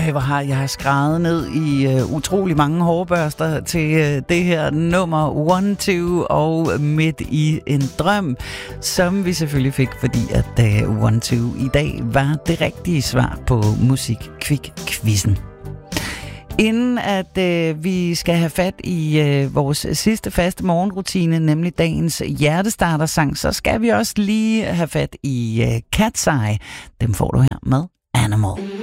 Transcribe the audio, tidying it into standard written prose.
hvor har jeg skrevet ned i utrolig mange hårbørster til det her nummer 1, 2 og Midt i en drøm, som vi selvfølgelig fik, fordi at 1, 2 i dag var det rigtige svar på Musikquiz-quizzen. Inden at vi skal have fat i vores sidste faste morgenrutine, nemlig dagens hjertestartersang, så skal vi også lige have fat i Cat's Eye. Dem får du her med Animal.